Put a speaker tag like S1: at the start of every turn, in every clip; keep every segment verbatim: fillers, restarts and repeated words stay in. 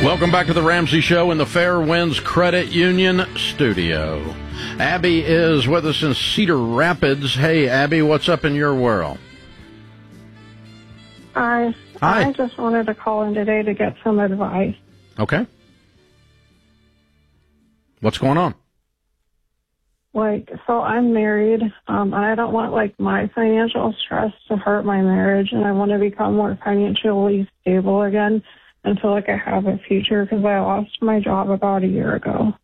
S1: Welcome back to the Ramsey Show in the Fairwinds Credit Union studio. Abby is with us in Cedar Rapids. Hey, Abby, what's up in your world?
S2: Hi.
S1: Hi.
S2: I just wanted to call in today to get some advice.
S1: Okay. What's going on?
S2: Like, so I'm married, um, and I don't want, like, my financial stress to hurt my marriage, and I want to become more financially stable again and feel like I have a future because I lost my job about a year ago.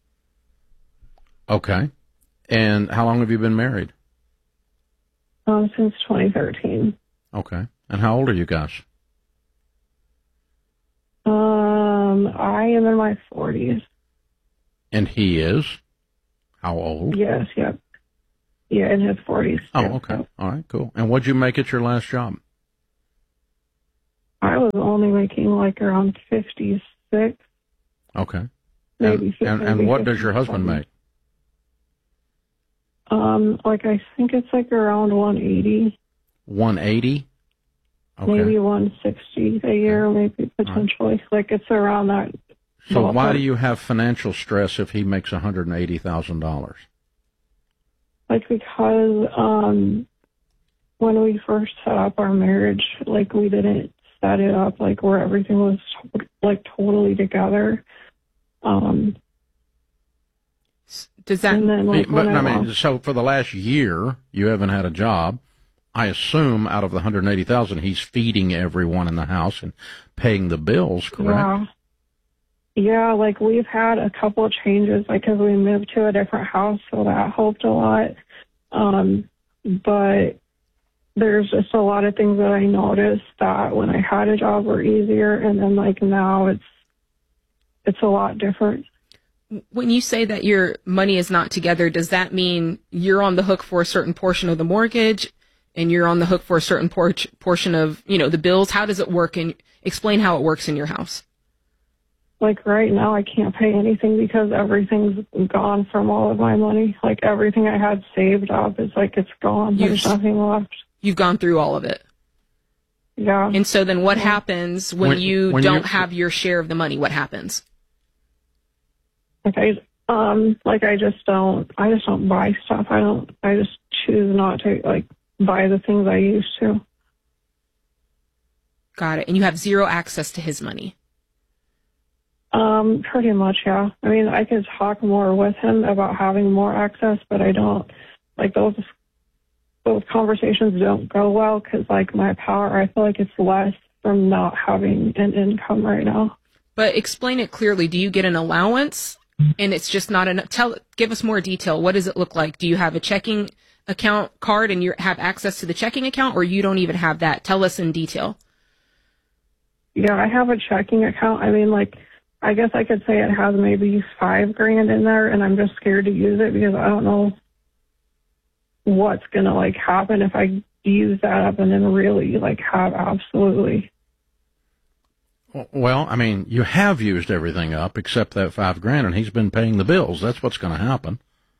S1: Okay. And how long have you been married?
S2: Um, since twenty thirteen.
S1: Okay. And how old are you guys?
S2: Um, I am in my forties.
S1: And he is? How old?
S2: Yes, yep. Yeah, in his forties.
S1: Oh, okay. All right, cool. And what'd you make at your last job?
S2: I was only making like around fifty-six.
S1: Okay.
S2: Maybe.
S1: And, and, and what does your husband make?
S2: Um, like I think it's like around one eighty.
S1: one eighty? Okay.
S2: Maybe one sixty a year, maybe potentially. Right. Like it's around that.
S1: So
S2: ballpark.
S1: why do you have financial stress if he makes one hundred eighty thousand dollars?
S2: Like because um, when we first set up our marriage, like we didn't set it up like where everything was like totally together. Um,
S3: Does that?
S2: And then, like,
S1: but,
S2: I
S1: I mean,
S2: lost,
S1: so for the last year, you haven't had a job. I assume out of the one hundred eighty thousand dollars, he's feeding everyone in the house and paying the bills, correct?
S2: Yeah. Yeah, like we've had a couple of changes, like because we moved to a different house, so that helped a lot. Um, but there's just a lot of things that I noticed that when I had a job were easier, and then like now it's it's a lot different.
S3: When you say that your money is not together, does that mean you're on the hook for a certain portion of the mortgage, and you're on the hook for a certain por- portion of, you know, the bills? How does it work? And explain how it works in your house.
S2: Like right now, I can't pay anything because everything's gone from all of my money. Like everything I had saved up is like it's gone.
S3: You've,
S2: There's nothing left.
S3: You've gone through all of it.
S2: Yeah.
S3: And so then what
S2: yeah.
S3: happens when,
S1: When-
S3: you
S1: when
S3: don't
S1: you-
S3: have your share of the money? What happens?
S2: Like I, um, like I just don't, I just don't buy stuff. I don't, I just choose not to like buy the things I used to.
S3: Got it. And you have zero access to his money.
S2: Um, pretty much, yeah. I mean, I could talk more with him about having more access, but I don't, like those, those conversations don't go well because like my power, I feel like it's less from not having an income right now.
S3: But explain it clearly. Do you get an allowance and it's just not enough? Tell, give us more detail. What does it look like? Do you have a checking account card and you have access to the checking account, or you don't even have that? Tell us in detail.
S2: Yeah, I have a checking account. I mean, like, I guess I could say it has maybe five grand in there, and I'm just scared to use it because I don't know what's going to, like, happen if I use that up and then really, like, have absolutely.
S1: Well, I mean, you have used everything up except that five grand, and he's been paying the bills. That's what's going to happen.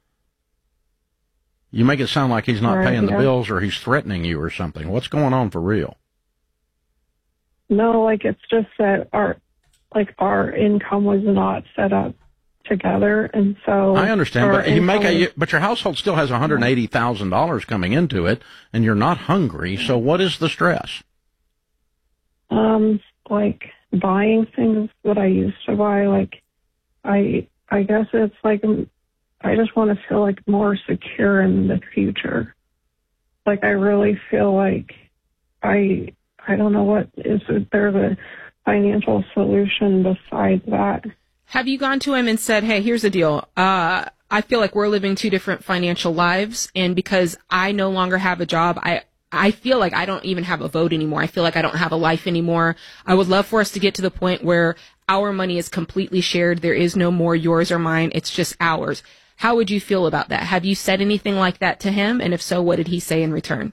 S1: You make it sound like he's not
S2: Right,
S1: paying the
S2: yeah.
S1: bills or he's threatening you or something. What's going on for real?
S2: No, like, it's just that our, like, our income was not set up together, and so
S1: I understand,
S2: our
S1: but you make
S2: income
S1: a,
S2: was-
S1: but your household still has one hundred eighty thousand dollars coming into it, and you're not hungry. So what is the stress?
S2: Um, like buying things that I used to buy, like I I guess it's like I just want to feel like more secure in the future. Like I really feel like I I don't know what is there's a financial solution besides that.
S3: Have you gone to him and said, hey, here's the deal. Uh, I feel like we're living two different financial lives, and because I no longer have a job, I I feel like I don't even have a vote anymore. I feel like I don't have a life anymore. I would love for us to get to the point where our money is completely shared. There is no more yours or mine. It's just ours. How would you feel about that? Have you said anything like that to him? And if so, what did he say in return?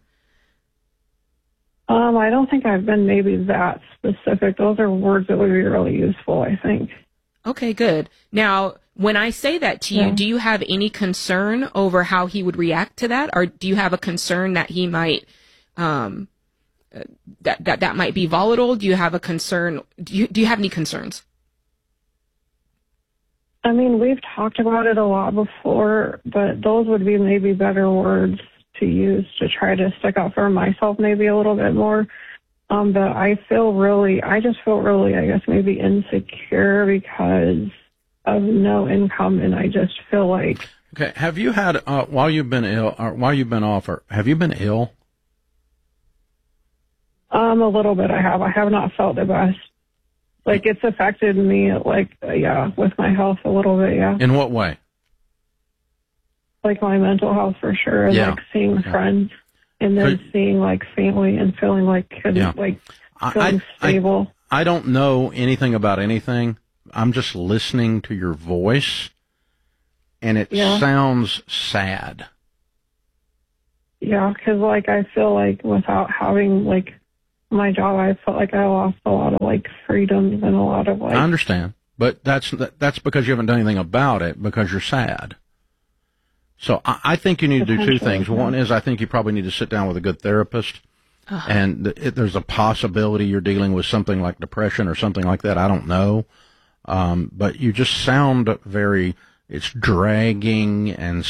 S2: Um, I don't think I've been maybe that specific. Those are words that would be really useful, I think.
S3: Okay, good. Now, when I say that to you,
S2: Yeah.
S3: do you have any concern over how he would react to that? Or do you have a concern that he might, um, uh, that, that, that might be volatile? Do you have a concern? Do you, do you have any concerns?
S2: I mean, we've talked about it a lot before, but those would be maybe better words to use to try to stick up for myself maybe a little bit more. Um, but I feel really, I just feel really, I guess, maybe insecure because of no income, and I just feel like.
S1: Okay, have you had, uh, while you've been ill, or while you've been off, or have you been ill?
S2: Um, a little bit I have. I have not felt the best. Like, it's affected me, like, uh, yeah, with my health a little bit, yeah.
S1: In what way?
S2: Like, my mental health for sure, and,
S1: Yeah.
S2: like, seeing
S1: Yeah.
S2: friends, and then
S1: Could-
S2: seeing, like, family and feeling like, couldn't,
S1: Yeah.
S2: like,
S1: I,
S2: feeling
S1: I,
S2: stable.
S1: I, I don't know anything about anything. I'm just listening to your voice, and it
S2: Yeah.
S1: sounds sad.
S2: Yeah, because, like, I feel like without having, like, my job, I felt like I lost a lot of, like, freedoms and a lot of, like.
S1: I understand, but that's that, that's because you haven't done anything about it, because you're sad. So I, I think you need to do two
S2: Potentially,
S1: things.
S2: yeah.
S1: One is I think you probably need to sit down with a good therapist, and th- it, there's a possibility you're dealing with something like depression or something like that. I don't know, um, but you just sound very. It's dragging and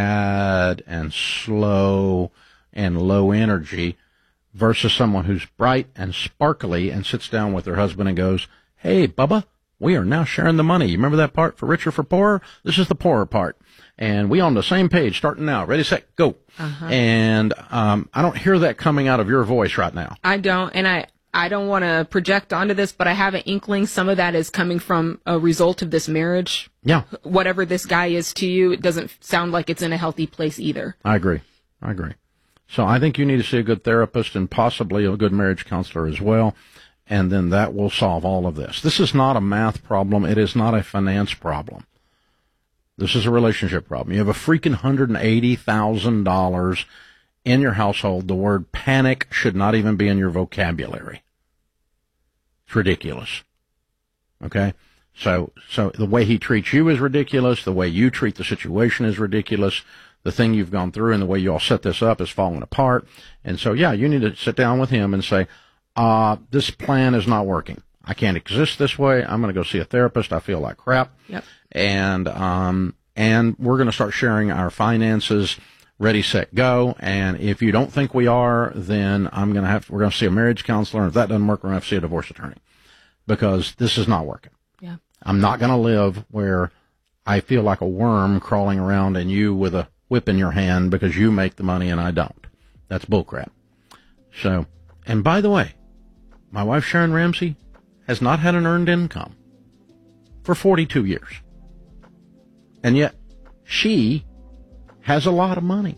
S1: sad and slow and low energy. Versus someone who's bright and sparkly and sits down with her husband and goes, "Hey, Bubba, we are now sharing the money. You remember that part for richer, for poorer? This is the poorer part. And we on the same page starting now. Ready, set, go." Uh-huh. And um, I don't hear that coming out of your voice right now.
S3: I don't, and I, I don't want to project onto this, but I have an inkling some of that is coming from a result of this marriage.
S1: Yeah,
S3: Whatever this guy is to you, it doesn't sound like it's in a healthy place either.
S1: I agree. I agree. So I think you need to see a good therapist and possibly a good marriage counselor as well, and then that will solve all of this. This is not a math problem. It is not a finance problem. This is a relationship problem. You have a freaking one hundred eighty thousand dollars in your household. The word panic should not even be in your vocabulary. It's ridiculous. Okay? So, so the way he treats you is ridiculous. The way you treat the situation is ridiculous. The thing you've gone through and the way you all set this up is falling apart. And so, yeah, you need to sit down with him and say, uh, this plan is not working. I can't exist this way. I'm going to go see a therapist. I feel like crap.
S3: Yep.
S1: And, um, and we're going to start sharing our finances. Ready, set, go. And if you don't think we are, then I'm going to have, we're going to see a marriage counselor. And if that doesn't work, we're going to have to see a divorce attorney because this is not working.
S3: Yeah.
S1: I'm not going to live where I feel like a worm crawling around and you with a whip in your hand because you make the money and I don't. That's bullcrap. So, and by the way, my wife Sharon Ramsey has not had an earned income for forty-two years. And yet she has a lot of money.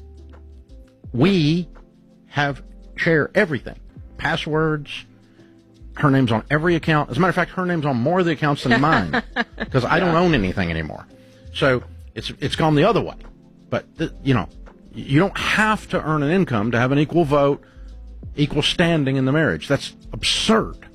S1: We have share everything. Passwords. Her name's on every account. As a matter of fact, her name's on more of the accounts than mine because I don't own anything anymore. So it's it's gone the other way. But, th- you know, you don't have to earn an income to have an equal vote, equal standing in the marriage. That's absurd.